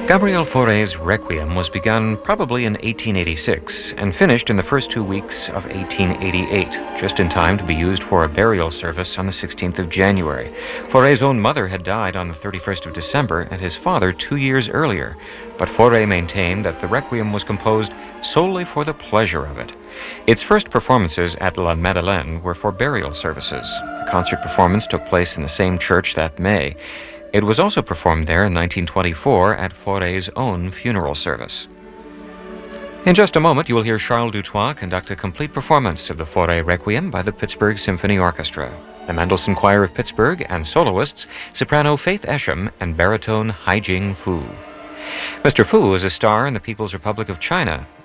Gabriel Fauré's Requiem was begun probably in 1886 and finished in the first 2 weeks of 1888, just in time to be used for a burial service on the 16th of January. Fauré's own mother had died on the 31st of December and his father 2 years earlier, but Fauré maintained that the Requiem was composed solely for the pleasure of it. Its first performances at La Madeleine were for burial services. A concert performance took place in the same church that May. It was also performed there in 1924 at Fauré's own funeral service. In just a moment, you will hear Charles Dutoit conduct a complete performance of the Fauré Requiem by the Pittsburgh Symphony Orchestra, the Mendelssohn Choir of Pittsburgh, and soloists soprano Faith Esham and baritone Haijing Fu. Mr. Fu is a star in the People's Republic of China